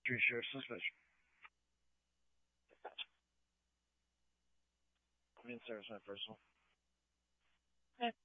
To ensure suspension. I mean, sir, it's my personal.